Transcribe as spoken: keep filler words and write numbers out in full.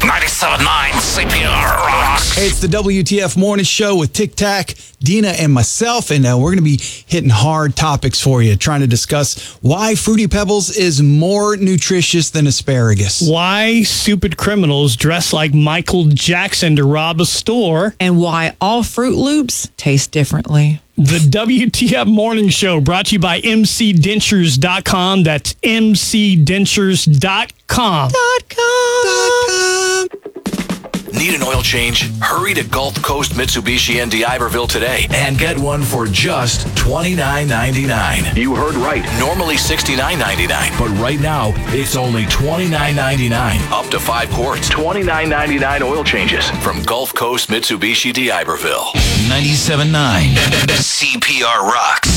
ninety-seven point nine C P R rocks. Hey, it's the W T F Morning Show with Tic Tac, Dina, and myself, and uh, we're going to be hitting hard topics for you, trying to discuss why Fruity Pebbles is more nutritious than asparagus. Why stupid criminals dress like Michael Jackson to rob a store. And why all Fruit Loops taste differently. The W T F Morning Show brought to you by M C Dentures dot com. That's M C Dentures dot com. Dot com. Need an oil change? Hurry to Gulf Coast Mitsubishi in D'Iberville today and get one for just twenty-nine ninety-nine. You heard right. Normally sixty-nine ninety-nine, but right now it's only twenty-nine ninety-nine. Up to five quarts. twenty-nine ninety-nine oil changes from Gulf Coast Mitsubishi D'Iberville. ninety-seven point nine C P R rocks.